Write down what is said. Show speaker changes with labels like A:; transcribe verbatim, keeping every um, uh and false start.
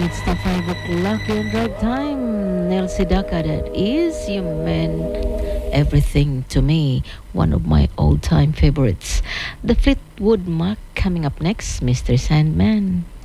A: It's the five o'clock and drive time. Neil Sedaka, that is You Meant Everything to Me, one of my all time favorites. The Fleetwood Mac coming up next, mister Sandman.